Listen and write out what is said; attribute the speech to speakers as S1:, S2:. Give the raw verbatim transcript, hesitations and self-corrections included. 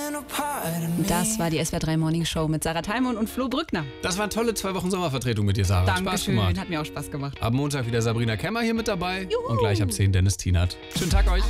S1: Das war die S W R drei Morning Show mit Sarah Theimon und Flo Brückner.
S2: Das waren tolle zwei Wochen Sommervertretung mit dir, Sarah. Hat Spaß
S1: Dankeschön,
S2: gemacht.
S1: hat mir auch Spaß gemacht.
S2: Ab Montag wieder Sabrina Kemmer hier mit dabei.
S1: Juhu.
S2: Und gleich ab zehn Dennis Tienert. Schönen Tag euch.